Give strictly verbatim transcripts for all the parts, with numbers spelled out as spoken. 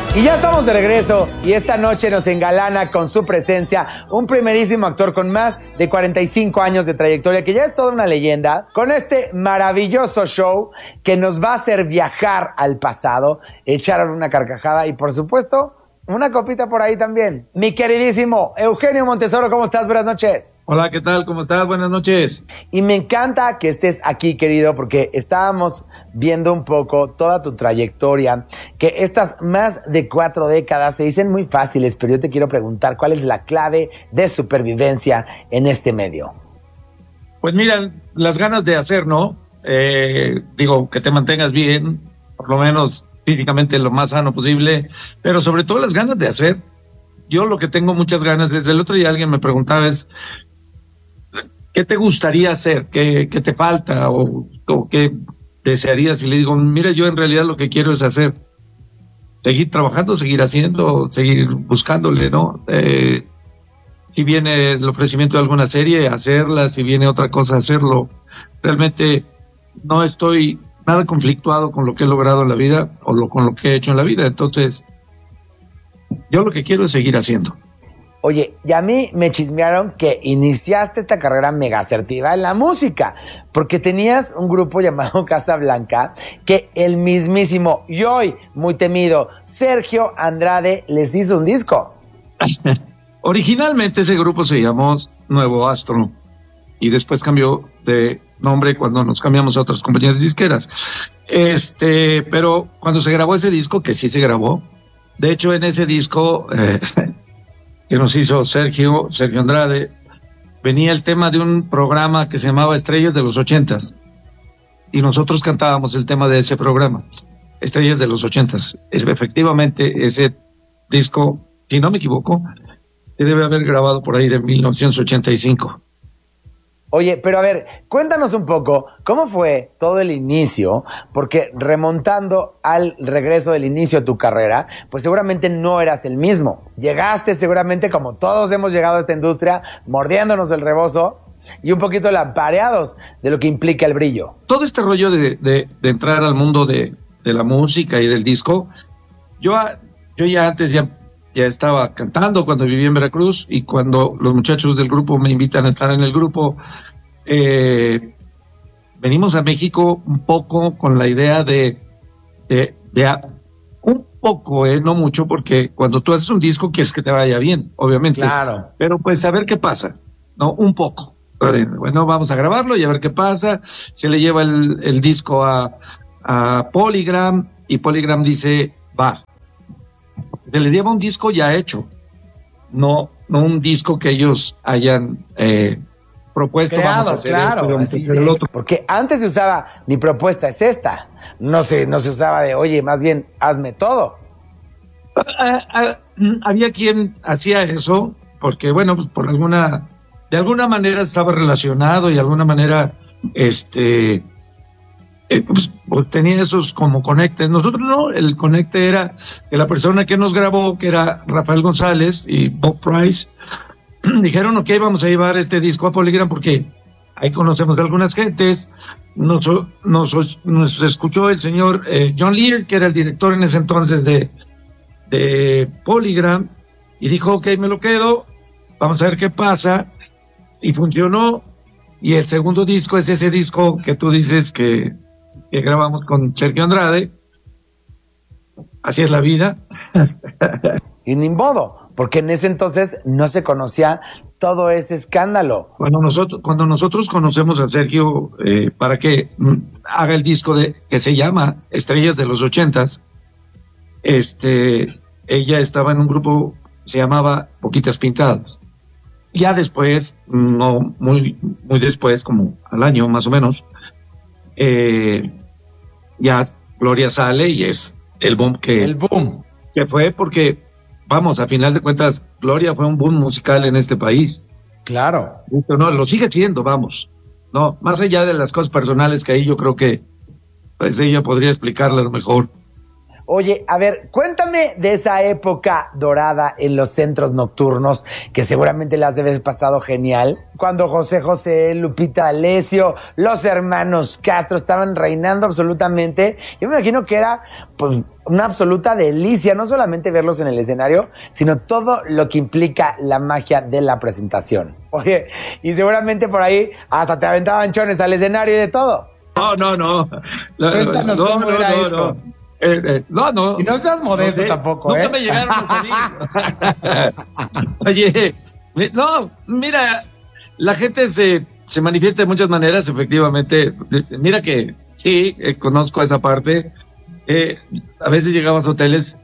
Y ya estamos de regreso y esta noche nos engalana con su presencia un primerísimo actor con más de cuarenta y cinco años de trayectoria, que ya es toda una leyenda, con este maravilloso show que nos va a hacer viajar al pasado, echar una carcajada y, por supuesto, una copita por ahí también. Mi queridísimo Eugenio Montesoro, ¿cómo estás? Buenas noches. Hola, ¿qué tal? ¿Cómo estás? Buenas noches. Y me encanta que estés aquí, querido, porque estábamos viendo un poco toda tu trayectoria, que estas más de cuatro décadas se dicen muy fáciles, pero yo te quiero preguntar, ¿cuál es la clave de supervivencia en este medio? Pues mira, las ganas de hacer, ¿no? Eh, digo, que te mantengas bien, por lo menos físicamente lo más sano posible, pero sobre todo las ganas de hacer. Yo lo que tengo muchas ganas, desde el otro día alguien me preguntaba es, ¿qué te gustaría hacer? ¿Qué, qué te falta? ¿O, o qué desearías? Y le digo, mira, yo en realidad lo que quiero es hacer, seguir trabajando, seguir haciendo, seguir buscándole, ¿no? Eh, si viene el ofrecimiento de alguna serie, hacerla, si viene otra cosa, hacerlo. Realmente no estoy nada conflictuado con lo que he logrado en la vida o lo, con lo que he hecho en la vida. Entonces, yo lo que quiero es seguir haciendo. Oye, y a mí me chismearon que iniciaste esta carrera mega asertiva en la música, porque tenías un grupo llamado Casa Blanca, que el mismísimo y hoy muy temido Sergio Andrade les hizo un disco. Originalmente ese grupo se llamó Nuevo Astro y después cambió de nombre cuando nos cambiamos a otras compañías disqueras. Este, pero cuando se grabó ese disco, que sí se grabó, de hecho en ese disco eh, que nos hizo Sergio, Sergio Andrade, venía el tema de un programa que se llamaba Estrellas de los Ochentas, y nosotros cantábamos el tema de ese programa, Estrellas de los Ochentas. Es, efectivamente, ese disco, si no me equivoco, se debe haber grabado por ahí de mil novecientos ochenta y cinco. Oye, pero a ver, cuéntanos un poco, ¿cómo fue todo el inicio? Porque remontando al regreso del inicio de tu carrera, pues seguramente no eras el mismo. Llegaste seguramente, como todos hemos llegado a esta industria, mordiéndonos el rebozo y un poquito lampareados de lo que implica el brillo. Todo este rollo de, de, de entrar al mundo de, de la música y del disco, yo, yo ya antes ya, ya estaba cantando cuando vivía en Veracruz, y cuando los muchachos del grupo me invitan a estar en el grupo, eh, venimos a México un poco con la idea de, de, de a, un poco, eh, no mucho, porque cuando tú haces un disco quieres que te vaya bien, obviamente. Claro. Pero pues a ver qué pasa, ¿no? Un poco. Bueno, vamos a grabarlo y a ver qué pasa. Se le lleva el, el disco a, a Polygram, y Polygram dice, va. Se le lleva un disco ya hecho, no, no un disco que ellos hayan eh, propuesto. Creado, vamos a hacer claro, esto, así hacer el sí. otro. Porque antes se usaba, mi propuesta es esta, no se, no se usaba de, oye, más bien, hazme todo. Ah, ah, había quien hacía eso, porque bueno, pues por alguna, de alguna manera estaba relacionado y de alguna manera, este... Eh, pues, pues tenía esos como conectes. Nosotros no, el conecte era que la persona que nos grabó, que era Rafael González y Bob Price, dijeron, ok, vamos a llevar este disco a Polygram porque ahí conocemos a algunas gentes. Nos, nos, nos escuchó el señor eh, John Lear, que era el director en ese entonces de, de Polygram, y dijo, ok, me lo quedo, vamos a ver qué pasa, y funcionó. Y el segundo disco es ese disco que tú dices que que grabamos con Sergio Andrade. Así es la vida. Y ni modo, porque en ese entonces no se conocía todo ese escándalo. Cuando nosotros, cuando nosotros conocemos a Sergio eh, para que mm, haga el disco de que se llama Estrellas de los Ochentas, este, ella estaba en un grupo que se llamaba Poquitas Pintadas. Ya después, no muy, muy después, como al año más o menos, Eh, ya Gloria sale y es el boom que, el boom que fue, porque vamos, a final de cuentas Gloria fue un boom musical en este país. Claro. No, lo sigue siendo, vamos, no, más allá de las cosas personales que ahí yo creo que pues ella podría explicarlas mejor. Oye, a ver, cuéntame de esa época dorada en los centros nocturnos, que seguramente las debes pasado genial, cuando José José, Lupita D'Alessio, los hermanos Castro estaban reinando absolutamente. Yo me imagino que era pues una absoluta delicia, no solamente verlos en el escenario, sino todo lo que implica la magia de la presentación. Oye, y seguramente por ahí hasta te aventaban chones al escenario y de todo. No, no, no. Cuéntanos no, cómo no, era no, eso. No. Eh, eh, no, no. Y no seas modesto no, tampoco, nunca ¿eh? me llegaron a salir. Oye, no, mira, la gente se, se manifiesta de muchas maneras, efectivamente. Mira que sí, eh, conozco esa parte. Eh, a veces llegabas a hoteles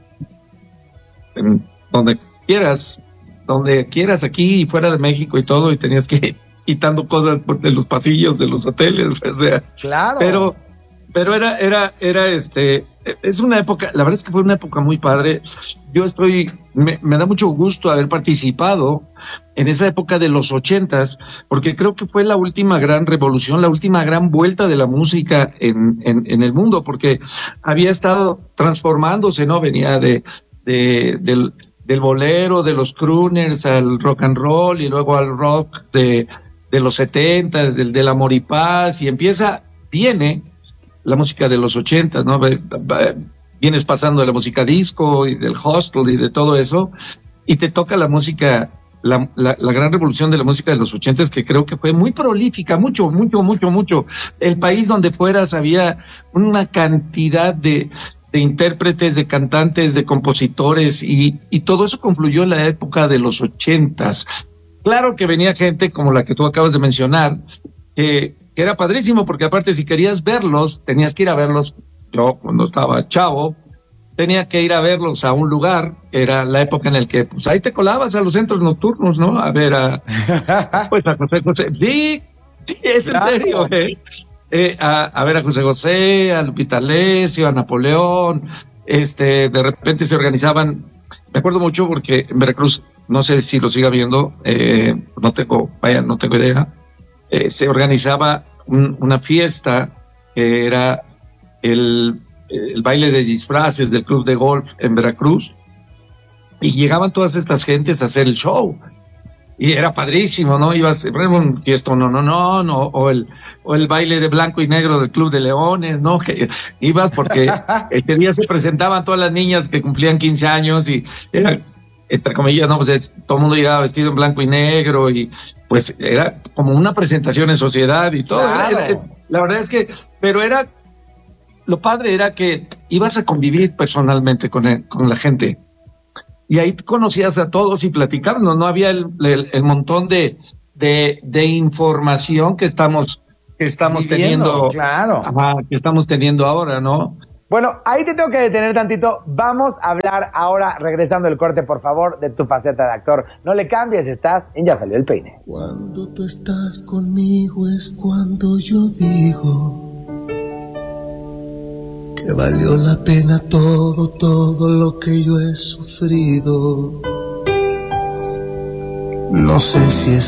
en donde quieras, donde quieras, aquí y fuera de México y todo, y tenías que ir quitando cosas de los pasillos de los hoteles, o sea. Claro. Pero, pero era, era, era este, es una época, la verdad es que fue una época muy padre. Yo estoy, me, me da mucho gusto haber participado en esa época de los ochentas, porque creo que fue la última gran revolución, la última gran vuelta de la música en, en, en el mundo, porque había estado transformándose, ¿no? Venía de, de, del, del bolero, de los crooners al rock and roll y luego al rock de, de los setentas, del, del amor y paz, y empieza, viene la música de los ochentas, ¿no? Vienes pasando de la música disco y del hostel y de todo eso, y te toca la música, la, la, la gran revolución de la música de los ochentas, que creo que fue muy prolífica, mucho, mucho, mucho, mucho. El país donde fueras había una cantidad de, de intérpretes, de cantantes, de compositores, y, y todo eso confluyó en la época de los ochentas. Claro que venía gente como la que tú acabas de mencionar, que, que era padrísimo, porque aparte si querías verlos, tenías que ir a verlos. Yo cuando estaba chavo, tenía que ir a verlos a un lugar, que era la época en la que, pues ahí te colabas a los centros nocturnos, ¿no? A ver a, pues a José José. Sí, sí, es claro. En serio, ¿eh? Eh, a, a ver a José José, a Lupita D'Alessio, a Napoleón. Este, de repente se organizaban, me acuerdo mucho porque en Veracruz, no sé si lo siga viendo, eh, no tengo, vaya, no tengo idea, eh, se organizaba un, una fiesta que era el, el baile de disfraces del club de golf en Veracruz, y llegaban todas estas gentes a hacer el show, y era padrísimo, ¿no? Ibas, un fiesto, no, no, no, no, o el, o el baile de blanco y negro del Club de Leones, ¿no? Que ibas porque este día se presentaban todas las niñas que cumplían quince años, y era, entre comillas, no, pues todo el mundo llegaba vestido en blanco y negro, y pues era como una presentación en sociedad y todo. Claro. Era, la verdad es que, pero era, lo padre era que ibas a convivir personalmente con, el, con la gente. Y ahí conocías a todos y platicabas, no, no había el, el, el montón de, de, de información que estamos, que estamos Viviendo, teniendo, claro. Ajá, que estamos teniendo ahora, ¿no? Bueno, ahí te tengo que detener tantito. Vamos a hablar ahora, regresando el corte, por favor, de tu faceta de actor. No le cambies, estás en Ya Salió el Peine. Cuando tú estás conmigo es cuando yo digo que valió la pena todo, todo lo que yo he sufrido. No sé si es